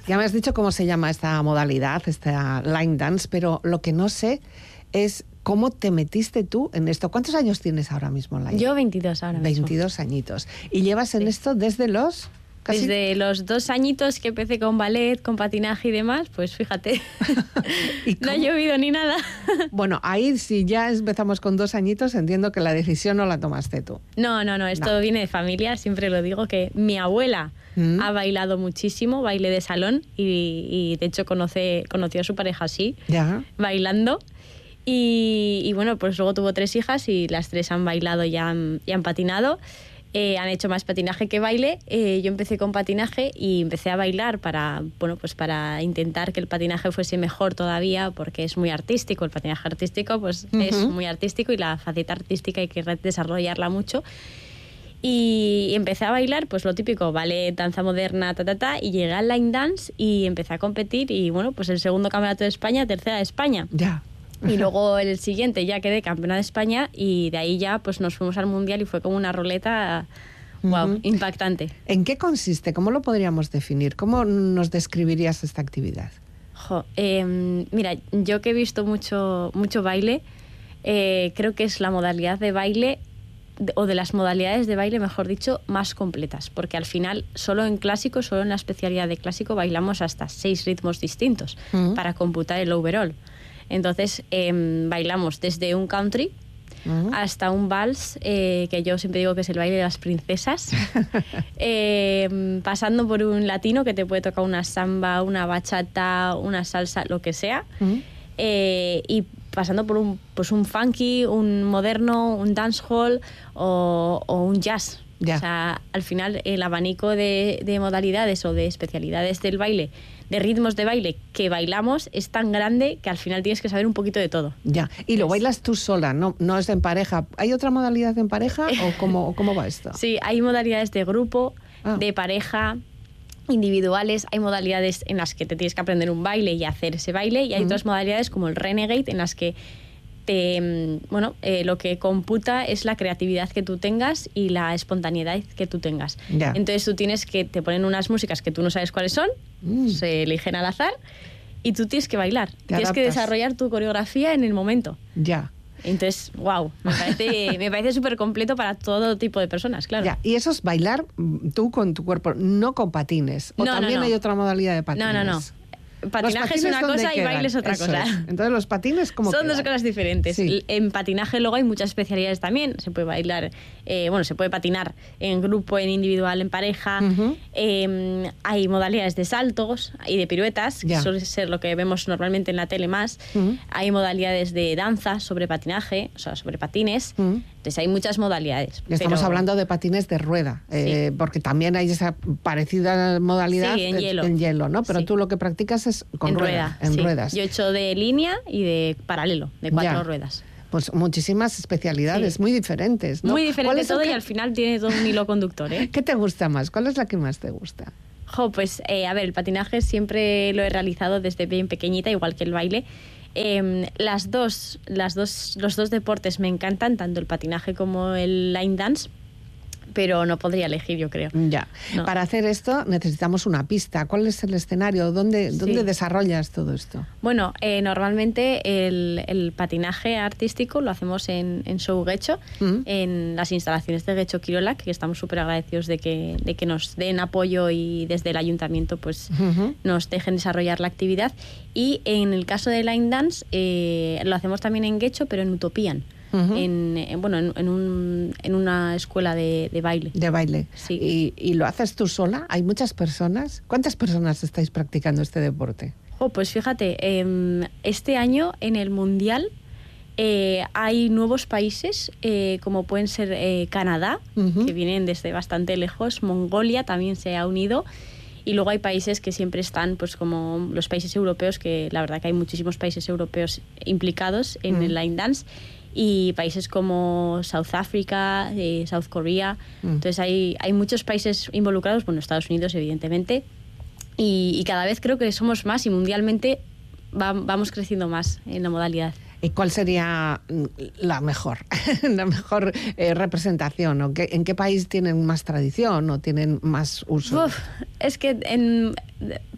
Ya me has dicho cómo se llama esta modalidad, esta line dance, pero lo que no sé es cómo te metiste tú en esto. ¿Cuántos años tienes ahora mismo, Laia? Yo 22 ahora mismo. 22 añitos. ¿Y llevas en esto desde los...? ¿Casi? Desde los 2 añitos que empecé con ballet, con patinaje y demás, pues fíjate, no ha llovido ni nada. Bueno, ahí si ya empezamos con 2 añitos, entiendo que la decisión no la tomaste tú. No, esto viene de familia, siempre lo digo, que mi abuela ha bailado muchísimo, baile de salón, y de hecho conoció a su pareja así, bailando. Y bueno, pues luego tuvo 3 hijas y las 3 han bailado y han patinado. Han hecho más patinaje que baile. Yo empecé con patinaje y empecé a bailar para intentar que el patinaje fuese mejor todavía, porque es muy artístico. El patinaje artístico pues es muy artístico, y la faceta artística hay que desarrollarla mucho. Y empecé a bailar, pues lo típico, ballet, danza moderna, y llegué al line dance y empecé a competir, y bueno, pues el segundo campeonato de España, tercera de España. Ya. Y luego el siguiente ya quedé campeona de España, y de ahí ya pues nos fuimos al Mundial y fue como una roleta, wow, impactante. ¿En qué consiste? ¿Cómo lo podríamos definir? ¿Cómo nos describirías esta actividad? Mira, yo que he visto mucho baile, creo que es la modalidad de baile, o de las modalidades de baile, mejor dicho, más completas, porque al final solo en la especialidad de clásico bailamos hasta 6 ritmos distintos para computar el overall. Entonces bailamos desde un country hasta un vals, que yo siempre digo que es el baile de las princesas, pasando por un latino que te puede tocar una samba, una bachata, una salsa, lo que sea, y pasando por un funky, un moderno, un dancehall o un jazz. O sea, al final el abanico de modalidades o de especialidades del baile, de ritmos de baile que bailamos, es tan grande que al final tienes que saber un poquito de todo. Ya, y lo bailas tú sola, no es en pareja. ¿Hay otra modalidad en pareja o cómo va esto? Sí, hay modalidades de grupo, de pareja, individuales. Hay modalidades en las que te tienes que aprender un baile y hacer ese baile, y hay otras modalidades como el Renegade, en las que lo que computa es la creatividad que tú tengas y la espontaneidad que tú tengas. Entonces tú te ponen unas músicas que tú no sabes cuáles son, se eligen al azar, y tú tienes que bailar, tienes que desarrollar tu coreografía en el momento. Entonces, wow, me parece súper completo para todo tipo de personas, claro. Y eso es bailar tú con tu cuerpo, no con patines. ¿O también hay otra modalidad de patines? No. Patinaje es una cosa y baile es otra cosa. Entonces, los patines, ¿cómo son? Dos cosas diferentes. Sí. En patinaje luego hay muchas especialidades también. Se puede bailar, se puede patinar en grupo, en individual, en pareja. Hay modalidades de saltos y de piruetas, que suele ser lo que vemos normalmente en la tele más. Hay modalidades de danza sobre patinaje, o sea, sobre patines. Entonces hay muchas modalidades. Estamos hablando de patines de rueda, porque también hay esa parecida modalidad en hielo, ¿no? Pero tú lo que practicas es con ruedas. Yo he hecho de línea y de paralelo, de 4 ruedas. Pues muchísimas especialidades, muy diferentes, ¿no? Muy diferente todo, y al final tiene todo un hilo conductor, ¿eh? ¿Qué te gusta más? ¿Cuál es la que más te gusta? Pues, el patinaje siempre lo he realizado desde bien pequeñita, igual que el baile. Los dos deportes me encantan, tanto el patinaje como el line dance, pero no podría elegir, yo creo. No. Para hacer esto necesitamos una pista. ¿Cuál es el escenario? ¿Dónde desarrollas todo esto? Bueno, normalmente el patinaje artístico lo hacemos en Show Getxo, en las instalaciones de Getxo Kirolak, que estamos súper agradecidos de que nos den apoyo y desde el ayuntamiento pues nos dejen desarrollar la actividad. Y en el caso de line dance lo hacemos también en Getxo, pero en Utopian. En una escuela de baile. De baile. Sí. ¿Y lo haces tú sola? ¿Hay muchas personas? ¿Cuántas personas estáis practicando este deporte? Pues fíjate, este año en el Mundial hay nuevos países, como pueden ser Canadá, que vienen desde bastante lejos, Mongolia también se ha unido. Y luego hay países que siempre están, pues como los países europeos, que la verdad que hay muchísimos países europeos implicados en el line dance, y países como South Africa, South Korea. Entonces hay muchos países involucrados, bueno, Estados Unidos evidentemente, y cada vez creo que somos más, y mundialmente vamos creciendo más en la modalidad. ¿Y cuál sería la mejor representación? ¿O en qué país tienen más tradición o tienen más uso? Es que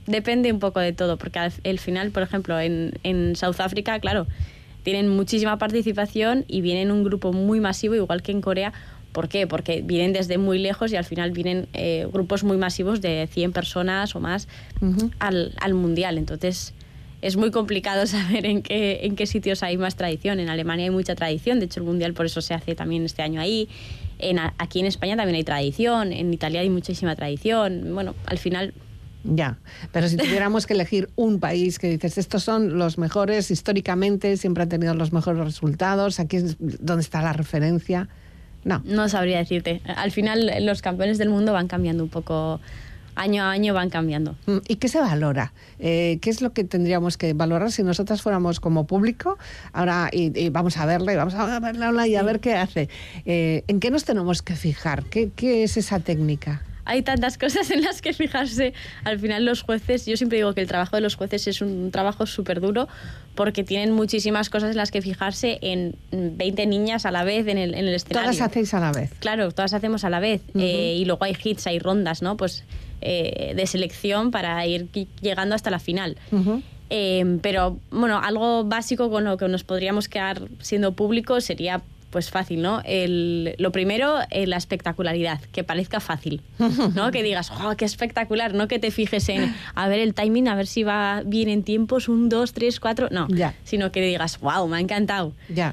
depende un poco de todo, porque al final, por ejemplo, en South África, claro, tienen muchísima participación y vienen un grupo muy masivo, igual que en Corea. ¿Por qué? Porque vienen desde muy lejos y al final vienen grupos muy masivos de 100 personas o más al Mundial. Entonces es muy complicado saber en qué sitios hay más tradición. En Alemania hay mucha tradición, de hecho el Mundial por eso se hace también este año ahí. Aquí en España también hay tradición, en Italia hay muchísima tradición. Bueno, al final... Ya, pero si tuviéramos que elegir un país que dices, estos son los mejores históricamente, siempre han tenido los mejores resultados, aquí es donde está la referencia... No sabría decirte. Al final los campeones del mundo van cambiando un poco, año a año van cambiando. ¿Y qué se valora? ¿Qué es lo que tendríamos que valorar si nosotras fuéramos como público? Ahora y vamos a verla y a ver qué hace. ¿En qué nos tenemos que fijar? ¿Qué es esa técnica? Hay tantas cosas en las que fijarse. Al final los jueces, yo siempre digo que el trabajo de los jueces es un trabajo súper duro porque tienen muchísimas cosas en las que fijarse en 20 niñas a la vez en el escenario. ¿Todas hacéis a la vez? Claro, todas hacemos a la vez. Y luego hay hits, hay rondas, ¿no? Pues de selección para ir llegando hasta la final. Pero, bueno, algo básico con lo que nos podríamos quedar siendo público sería... Pues fácil, ¿no? Lo primero, la espectacularidad, que parezca fácil, ¿no? Que digas, ¡oh, qué espectacular! No que te fijes en, a ver el timing, a ver si va bien en tiempos, 1, 2, 3, 4, no. Sino que digas, ¡wow, me ha encantado!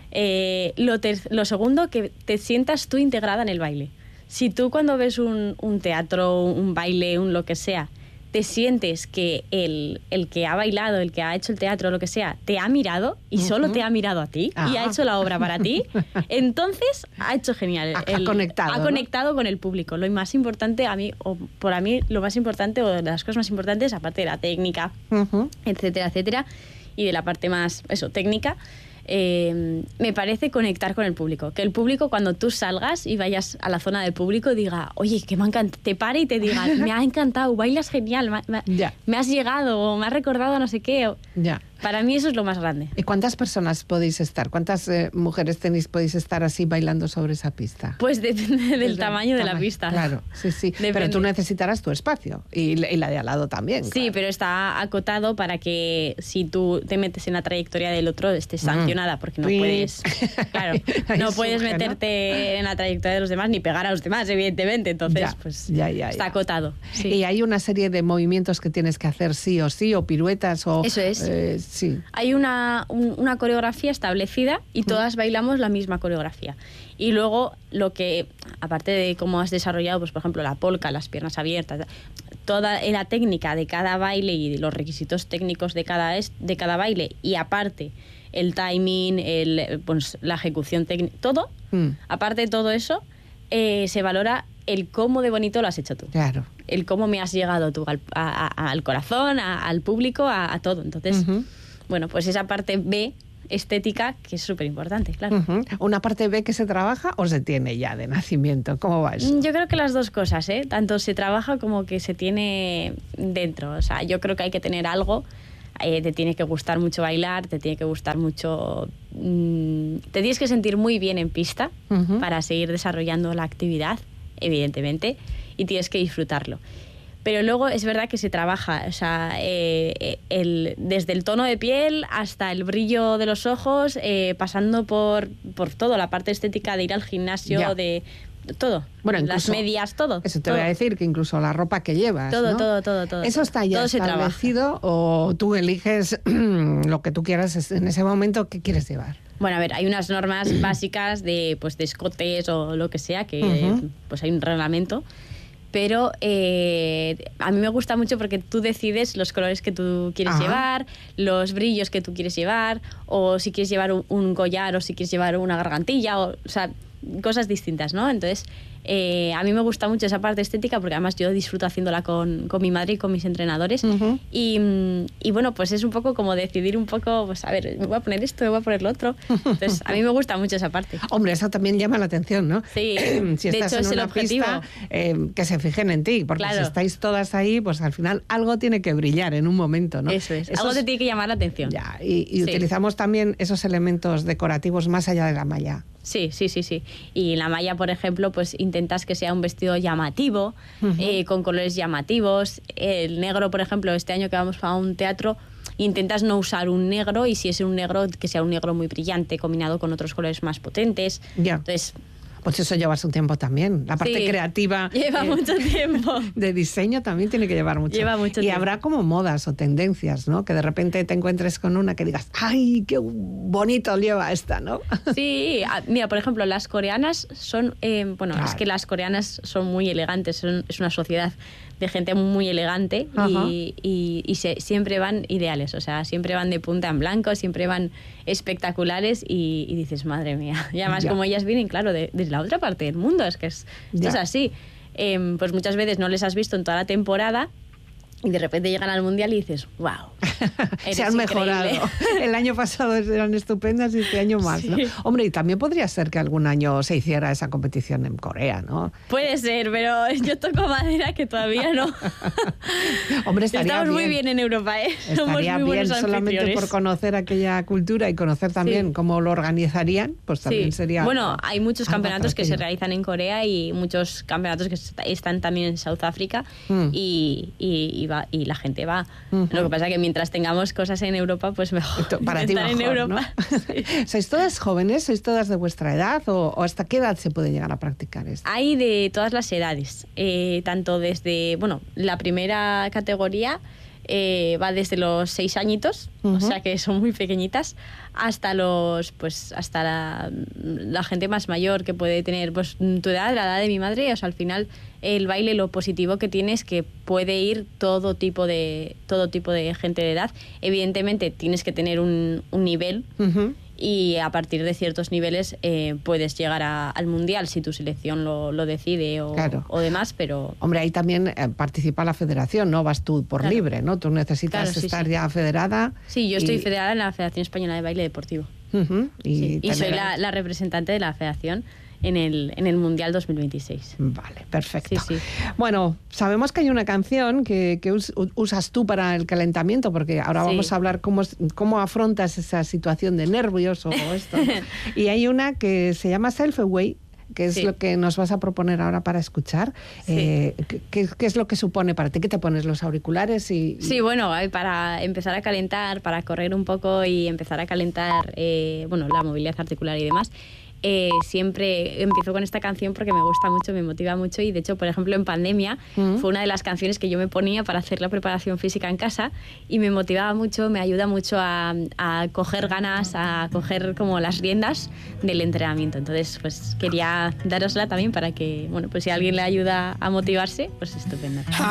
Lo segundo, que te sientas tú integrada en el baile. Si tú cuando ves un teatro, un baile, un lo que sea, te sientes que el que ha bailado, el que ha hecho el teatro, lo que sea, te ha mirado y solo te ha mirado a ti y ha hecho la obra para ti, entonces ha hecho genial. Ha conectado con el público. Lo más importante para mí, lo más importante o de las cosas más importantes, aparte de la técnica, etcétera, etcétera, y de la parte más, técnica, me parece conectar con el público. Que el público, cuando tú salgas y vayas a la zona del público, diga, oye, que me ha encantado, te pare y te diga, me ha encantado, bailas genial, me has llegado, o me has recordado no sé qué. Para mí eso es lo más grande. ¿Y cuántas personas podéis estar? ¿Cuántas mujeres podéis estar así bailando sobre esa pista? Pues depende del tamaño de la pista. Claro, sí. Depende. Pero tú necesitarás tu espacio y la de al lado también. Sí, claro. Pero está acotado para que si tú te metes en la trayectoria del otro estés sancionada, porque no puedes, no puedes meterte en la trayectoria de los demás ni pegar a los demás, evidentemente. Entonces, está acotado. Sí. Y hay una serie de movimientos que tienes que hacer sí o sí, o piruetas o... Eso es. Sí. Hay una coreografía establecida y todas bailamos la misma coreografía. Y luego lo que, aparte de cómo has desarrollado, pues por ejemplo, la polka, las piernas abiertas, toda la técnica de cada baile y los requisitos técnicos de cada baile, y aparte el timing, pues, la ejecución técnica, todo, aparte de todo eso, se valora el cómo de bonito lo has hecho tú. Claro. El cómo me has llegado tú al corazón, al público, a todo. Entonces, bueno, pues esa parte B, estética, que es súper importante, claro. ¿Una parte B que se trabaja o se tiene ya de nacimiento? ¿Cómo va eso? Yo creo que las dos cosas, ¿eh? Tanto se trabaja como que se tiene dentro. O sea, yo creo que hay que tener algo. Te tiene que gustar mucho bailar, te tiene que gustar mucho... te tienes que sentir muy bien en pista para seguir desarrollando la actividad, evidentemente, y tienes que disfrutarlo. Pero luego es verdad que se trabaja, o sea, desde el tono de piel hasta el brillo de los ojos, pasando por todo, la parte estética de ir al gimnasio, de todo, bueno, las medias, todo. Eso te voy a decir, que incluso la ropa que llevas, todo, ¿no? todo. ¿Eso está ya establecido o tú eliges lo que tú quieras en ese momento que quieres llevar? Bueno, a ver, hay unas normas básicas de escotes o lo que sea, que pues hay un reglamento. Pero a mí me gusta mucho porque tú decides los colores que tú quieres llevar, los brillos que tú quieres llevar, o si quieres llevar un collar o si quieres llevar una gargantilla, o sea, cosas distintas, ¿no? Entonces, a mí me gusta mucho esa parte estética porque además yo disfruto haciéndola con mi madre y con mis entrenadores. Y bueno, pues es un poco como decidir un poco, pues a ver, me voy a poner esto, me voy a poner lo otro. Entonces, a mí me gusta mucho esa parte. Hombre, eso también llama la atención, ¿no? Sí, si de estás hecho en es una el objetivo. Pista, que se fijen en ti, porque si estáis todas ahí, pues al final algo tiene que brillar en un momento, ¿no? Eso es, algo te tiene que llamar la atención. Ya, y utilizamos también esos elementos decorativos más allá de la malla. Sí. Y la malla, por ejemplo, pues intentas que sea un vestido llamativo, con colores llamativos. El negro, por ejemplo, este año que vamos a un teatro, intentas no usar un negro, y si es un negro, que sea un negro muy brillante combinado con otros colores más potentes. Entonces, pues eso lleva su tiempo también. La parte creativa lleva mucho tiempo. De diseño también tiene que llevar mucho. Lleva mucho y tiempo. Habrá como modas o tendencias, ¿no? Que de repente te encuentres con una que digas, ¡ay, qué bonito lleva esta!, ¿no? Sí, mira, por ejemplo, las coreanas son... claro. Es que las coreanas son muy elegantes, es una sociedad de gente muy elegante y siempre van ideales, o sea, siempre van de punta en blanco, siempre van espectaculares y dices, madre mía. Y además como ellas vienen, claro, de la otra parte del mundo, es que es así. Pues muchas veces no les has visto en toda la temporada y de repente llegan al Mundial y dices, wow, se han mejorado. El año pasado eran estupendas y este año más, ¿no? Hombre, y también podría ser que algún año se hiciera esa competición en Corea, ¿no? Puede ser, pero yo toco madera que todavía no. Hombre, estaría Estamos bien. muy bien en Europa, ¿eh? Estaría Somos muy bien, solamente por conocer aquella cultura y conocer también cómo lo organizarían, pues también sería... Bueno, hay muchos campeonatos que se realizan en Corea y muchos campeonatos que están también en South África y la gente va. Lo que pasa es que mientras tengamos cosas en Europa, pues mejor para ti mejor, en Europa. ¿no? Sí. ¿Sois todas jóvenes? ¿Sois todas de vuestra edad? ¿O hasta qué edad se puede llegar a practicar esto? Hay de todas las edades, tanto desde, la primera categoría va desde los 6 añitos, o sea que son muy pequeñitas, hasta la gente más mayor que puede tener pues tu edad, la edad de mi madre. O sea, al final el baile, lo positivo que tiene es que puede ir todo tipo de gente de edad. Evidentemente tienes que tener un nivel y a partir de ciertos niveles puedes llegar al Mundial si tu selección lo decide o demás, pero... Hombre, ahí también participa la federación, ¿no? Vas tú por libre, ¿no? Tú necesitas estar ya federada. Sí, yo estoy federada en la Federación Española de Baile Deportivo. Y soy la representante de la federación en el Mundial 2026. Vale, perfecto. Sí. Bueno, sabemos que hay una canción que usas tú para el calentamiento, porque ahora vamos a hablar cómo afrontas esa situación de nervios o esto. Y hay una que se llama Self Away, que es lo que nos vas a proponer ahora para escuchar. ¿Qué es lo que supone para ti? ¿Que te pones los auriculares? Sí, bueno, para empezar a calentar, para correr un poco y empezar a calentar la movilidad articular y demás. Siempre empiezo con esta canción porque me gusta mucho, me motiva mucho y de hecho, por ejemplo, en pandemia fue una de las canciones que yo me ponía para hacer la preparación física en casa y me motivaba mucho, me ayuda mucho a coger ganas, a coger como las riendas del entrenamiento. Entonces, pues quería darosla también para que, pues si a alguien le ayuda a motivarse, pues estupendo.